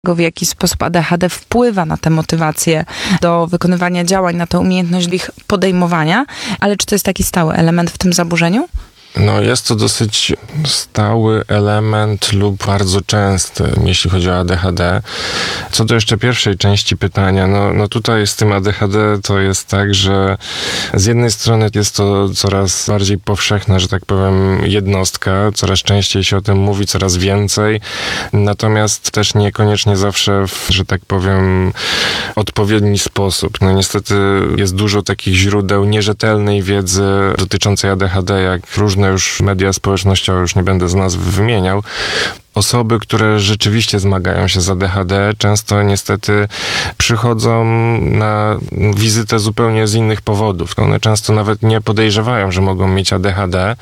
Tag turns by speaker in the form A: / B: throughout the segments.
A: w jaki sposób ADHD wpływa na tę motywację do wykonywania działań, na tę umiejętność ich podejmowania, ale czy to jest taki stały element w tym zaburzeniu?
B: No, jest to dosyć stały element lub bardzo częsty, jeśli chodzi o ADHD. Co do jeszcze pierwszej części pytania, no tutaj z tym ADHD to jest tak, że z jednej strony jest to coraz bardziej powszechna, że tak powiem, jednostka, coraz częściej się o tym mówi, coraz więcej, natomiast też niekoniecznie zawsze że tak powiem, odpowiedni sposób. No niestety jest dużo takich źródeł nierzetelnej wiedzy dotyczącej ADHD, jak różne już media społecznościowe, już nie będę z nazw wymieniał. Osoby, które rzeczywiście zmagają się z ADHD, często niestety przychodzą na wizytę zupełnie z innych powodów. One często nawet nie podejrzewają, że mogą mieć ADHD,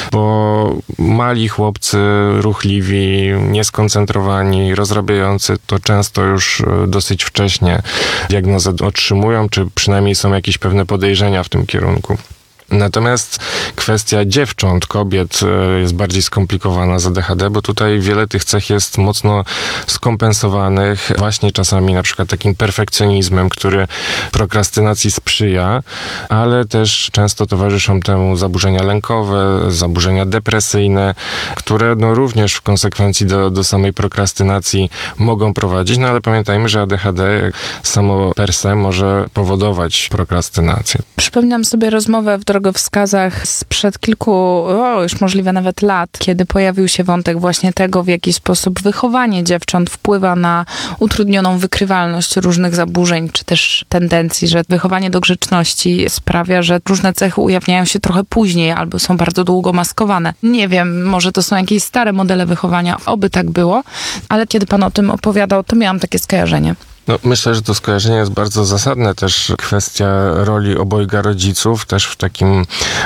B: bo mali chłopcy, ruchliwi, nieskoncentrowani, rozrabiający, to często już dosyć wcześnie diagnozę otrzymują, czy przynajmniej są jakieś pewne podejrzenia w tym kierunku. Natomiast kwestia dziewcząt, kobiet jest bardziej skomplikowana z ADHD, bo tutaj wiele tych cech jest mocno skompensowanych właśnie czasami na przykład takim perfekcjonizmem, który prokrastynacji sprzyja, ale też często towarzyszą temu zaburzenia lękowe, zaburzenia depresyjne, które no również w konsekwencji do samej prokrastynacji mogą prowadzić, no ale pamiętajmy, że ADHD samo per se może powodować prokrastynację.
A: Przypominam sobie rozmowę w drogowskazach sprzed kilku, już możliwe nawet lat, kiedy pojawił się wątek właśnie tego, w jaki sposób wychowanie dziewcząt wpływa na utrudnioną wykrywalność różnych zaburzeń, czy też tendencji, że wychowanie do grzeczności sprawia, że różne cechy ujawniają się trochę później albo są bardzo długo maskowane. Nie wiem, może to są jakieś stare modele wychowania, oby tak było, ale kiedy pan o tym opowiadał, to miałam takie skojarzenie.
B: No, myślę, że to skojarzenie jest bardzo zasadne. Też kwestia roli obojga rodziców, też w takim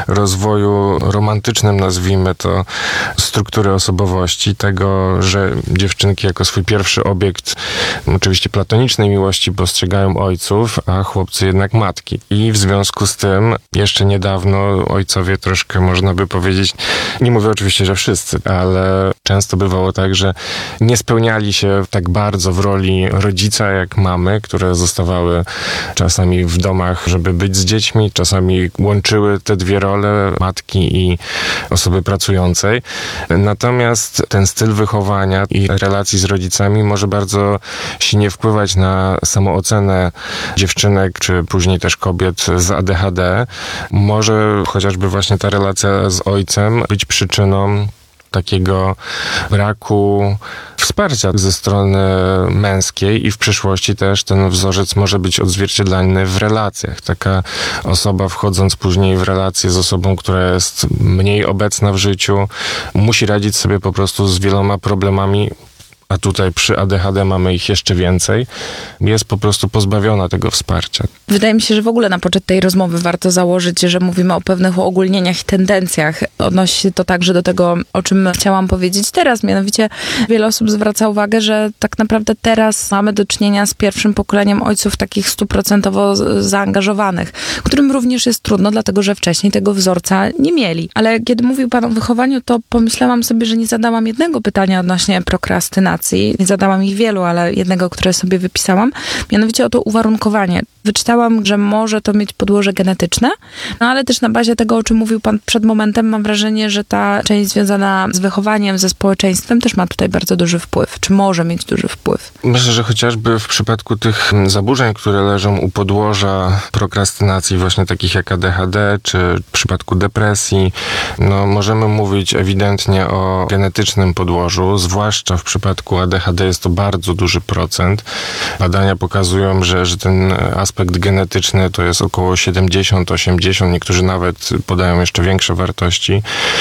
B: rozwoju romantycznym, nazwijmy to, struktury osobowości, tego, że dziewczynki jako swój pierwszy obiekt oczywiście platonicznej miłości postrzegają ojców, a chłopcy jednak matki. I w związku z tym jeszcze niedawno ojcowie troszkę, można by powiedzieć, nie mówię oczywiście, że wszyscy, ale często bywało tak, że nie spełniali się tak bardzo w roli rodzica, jak mamy, które zostawały czasami w domach, żeby być z dziećmi, czasami łączyły te dwie role, matki i osoby pracującej. Natomiast ten styl wychowania i relacji z rodzicami może bardzo silnie wpływać na samoocenę dziewczynek, czy później też kobiet z ADHD. Może chociażby właśnie ta relacja z ojcem być przyczyną takiego braku wsparcia ze strony męskiej i w przyszłości też ten wzorzec może być odzwierciedlany w relacjach. Taka osoba, wchodząc później w relację z osobą, która jest mniej obecna w życiu, musi radzić sobie po prostu z wieloma problemami, a tutaj przy ADHD mamy ich jeszcze więcej, jest po prostu pozbawiona tego wsparcia.
A: Wydaje mi się, że w ogóle na poczet tej rozmowy warto założyć, że mówimy o pewnych uogólnieniach i tendencjach. Odnosi się to także do tego, o czym chciałam powiedzieć teraz. Mianowicie wiele osób zwraca uwagę, że tak naprawdę teraz mamy do czynienia z pierwszym pokoleniem ojców takich 100% zaangażowanych, którym również jest trudno, dlatego że wcześniej tego wzorca nie mieli. Ale kiedy mówił pan o wychowaniu, to pomyślałam sobie, że nie zadałam jednego pytania odnośnie prokrastynacji. Nie zadałam ich wielu, ale jednego, które sobie wypisałam. Mianowicie o to uwarunkowanie. Wyczytałam, że może to mieć podłoże genetyczne, no ale też na bazie tego, o czym mówił pan przed momentem, mam wrażenie, że ta część związana z wychowaniem, ze społeczeństwem też ma tutaj bardzo duży wpływ. Czy może mieć duży wpływ?
B: Myślę, że chociażby w przypadku tych zaburzeń, które leżą u podłoża prokrastynacji, właśnie takich jak ADHD, czy w przypadku depresji, no możemy mówić ewidentnie o genetycznym podłożu, zwłaszcza w przypadku ADHD jest to bardzo duży procent. Badania pokazują, że ten aspekt genetyczny to jest około 70-80%, niektórzy nawet podają jeszcze większe wartości,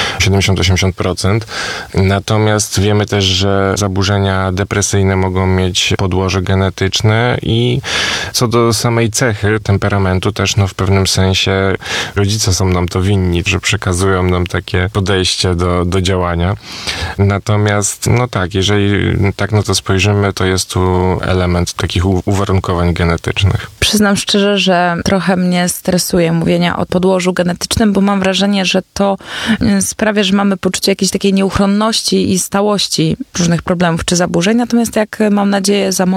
B: 70-80%. Natomiast wiemy też, że zaburzenia depresyjne mogą mieć podłoże genetyczne i co do samej cechy, temperamentu też w pewnym sensie rodzice są nam to winni, że przekazują nam takie podejście do działania. Natomiast jeżeli tak na to spojrzymy, to jest tu element takich uwarunkowań genetycznych.
A: Przyznam Przyznam szczerze, że trochę mnie stresuje mówienie o podłożu genetycznym, bo mam wrażenie, że to sprawia, że mamy poczucie jakiejś takiej nieuchronności i stałości różnych problemów czy zaburzeń. Natomiast jak mam nadzieję za